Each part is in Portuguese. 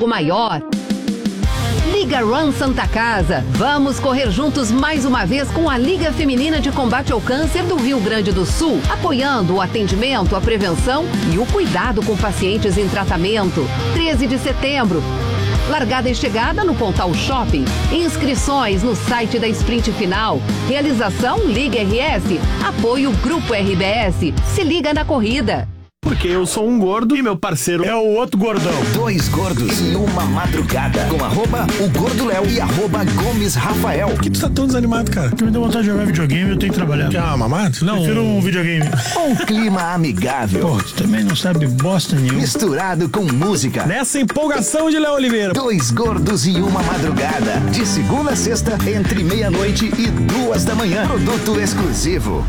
jogo maior. Liga Run Santa Casa. Vamos correr juntos mais uma vez com a Liga Feminina de Combate ao Câncer do Rio Grande do Sul, apoiando o atendimento, a prevenção e o cuidado com pacientes em tratamento. 13 de setembro. Largada e chegada no Pontal Shopping. Inscrições no site da Sprint Final. Realização Liga RS. Apoio Grupo RBS. Se liga na corrida. Porque eu sou um gordo e meu parceiro é o outro gordão. Dois gordos e uma madrugada. Com @o Gordo Léo e @Gomes Rafael. Por que tu tá tão desanimado, cara? Porque me deu vontade de jogar videogame e eu tenho que trabalhar. Quer uma mamada? Não. Prefiro um videogame. Um clima amigável. Pô, tu também não sabe bosta nenhuma. Misturado com música. Nessa empolgação de Léo Oliveira. Dois gordos e uma madrugada. De segunda a sexta, entre meia-noite e 2 da manhã. Produto exclusivo.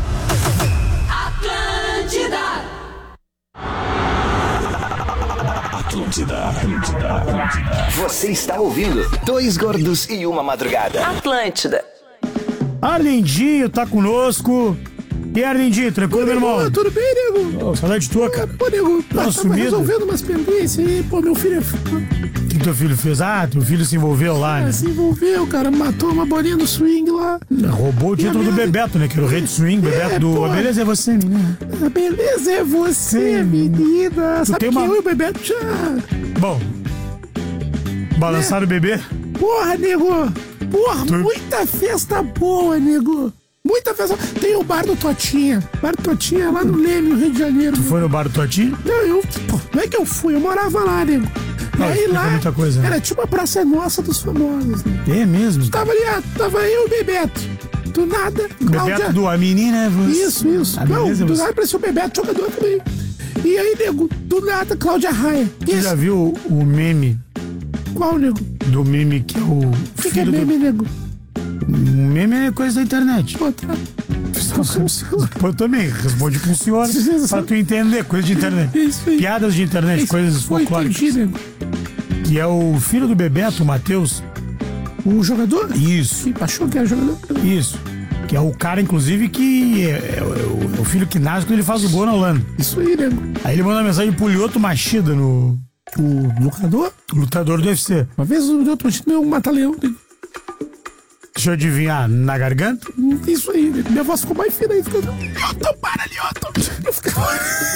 Atlântida. Você está ouvindo Dois Gordos e uma Madrugada. Atlântida. Arlindinho tá conosco. E Arlindinho, tranquilo, meu irmão? Tudo bem, nego? Oh, saudade tua, cara. Pô, nego, tava sumido. resolvendo umas pendências aí. Pô, meu filho... O que teu filho fez? Ah, teu filho se envolveu lá, né? Se envolveu, cara. Matou uma bolinha no swing lá. Roubou o título do Bebeto, né? Que era o rei do swing, Bebeto do... pô. A beleza é você, menina. A beleza é você, menina. Tu Sabe tem que uma- eu e o Bebeto já... Bom, balançaram o bebê? Porra, nego. Porra, muita festa boa, nego. Muita festa. Tem o bar do Totinha. Bar do Totinha lá no Leme, no Rio de Janeiro. Tu foi no bar do Totinho? Não, não é que eu fui, eu morava lá, nego. E Não, aí explica lá, muita coisa, né? era tipo a Praça Nossa dos famosos, né? É mesmo? Tava ali, tava eu e o Bebeto. Do nada, Bebeto do A Menina é você. Isso. A Não, beleza é do você. nada apareceu o Bebeto, jogador também. E aí, nego, do nada, Cláudia Raia. Tu já viu o meme Qual, nego? do meme que é o O que é filho meme, nego? do... Meme é coisa da internet. Pô, tá. Pô, eu também responde com o senhor pra tu entender, coisa de internet. Isso aí. Piadas de internet, Isso. coisas Pô, folclóricas. entendi, nego. Que é o filho do Bebeto, o Matheus. O jogador? Isso, Ih, achou que era jogador? isso. Que é o cara, inclusive, que é o filho que nasce quando ele faz o gol na Holanda. Isso aí, nego. Aí ele manda uma mensagem pro Lyoto Machida, no O lutador? lutador do UFC. Uma vez o outro meu mata-leão. Deixa eu adivinhar, na garganta? Isso aí, nego. Minha voz ficou mais fina aí. Ficou... Lioto, para, Lioto. Eu ficava...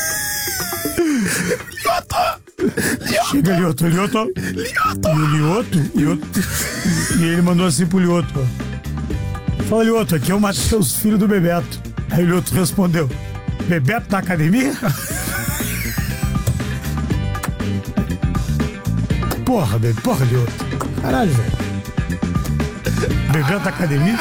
Lioto. Chega, Lyoto. E o Lyoto. E ele mandou assim pro Lyoto, ó. Fala, Lyoto, aqui é o Matheus, filho do Bebeto. Aí o Lyoto respondeu: Bebeto na academia? Porra, Lyoto. Caralho, velho. Bebeto na academia?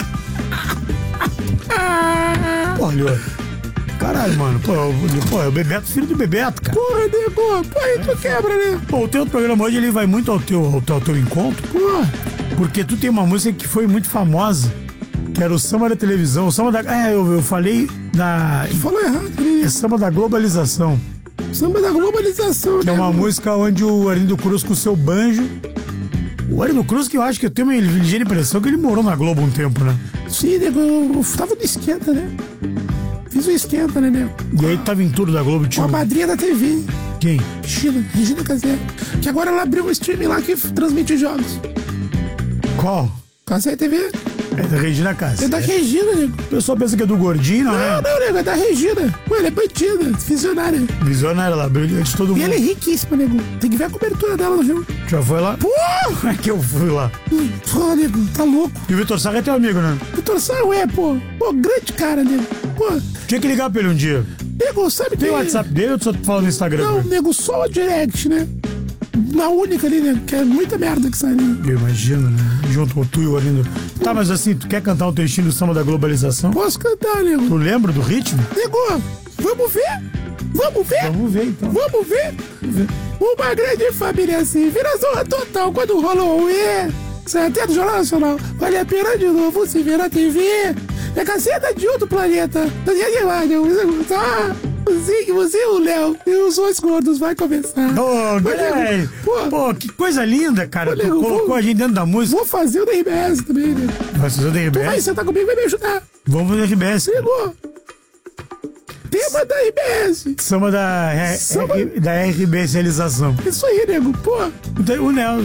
Porra, Lyoto. Caralho, mano. Pô, é o Bebeto, filho do Bebeto, cara. Porra, nego. Pô, aí tu quebra, né? Pô, o teu programa hoje ele vai muito ao teu encontro. Porra. Porque tu tem uma música que foi muito famosa, que era o samba da televisão, o samba da... eu falei da... Falou errado, né? É samba da globalização. Samba da globalização, Que né? é uma música onde o Arlindo Cruz com o seu banjo... O Arlindo Cruz, que eu acho que eu tenho uma ligeira impressão que ele morou na Globo um tempo, né? Sim, nego, eu tava no esquenta, né? Fiz o esquenta, né, nego? E aí tava em tudo da Globo, Com tinha... a madrinha da TV. Quem? Regina Casé. Que agora ela abriu um streaming lá que transmite jogos. Qual? Casé TV. É da Regina Casé. É da Regina, nego. O pessoal pensa que é do Gordinho, não é? Não, nego, é da Regina. Pô, ela é bandida, visionária. Visionária lá, brilhante de todo E mundo. ela é riquíssima, nego. Tem que ver a cobertura dela no Rio. Já foi lá? Pô! Como é que eu fui lá? Pô, nego, tá louco. E o Vitor Sarra é teu amigo, né? Vitor Sarro pô. Pô, grande cara, nego. Pô, Tinha que ligar pra ele um dia. nego, sabe Tem o WhatsApp dele ou tu só fala no Instagram? Não, com ele? nego, só o direct, né? Na única ali, né? Que é muita merda que sai ali. Eu imagino, né? Junto com tu e o Arlindo. Tá, mas assim, tu quer cantar um trechinho do samba da globalização? Posso cantar, nego? Tu lembra do ritmo? Nego, vamos ver? Vamos ver? Vamos ver, então. Vamos ver? Uma grande família assim, vira zorra total quando rolou o E. Sai até do Jornal Nacional. Vale a pena de novo se ver na TV. É caceta de outro planeta. Você e o Léo e os dois gordos vai começar. Ô, nego, pô, que coisa linda, cara. Pô, Tu nego, colocou vou- a gente dentro da música. Vou fazer o da RBS também, né? Vai fazer o da Tu vai RBS? sentar comigo e vai me ajudar. Vamos fazer RBS. Nego, tema da RBS. Samba da Samba- RBS realização. Isso aí, nego. Pô, O Léo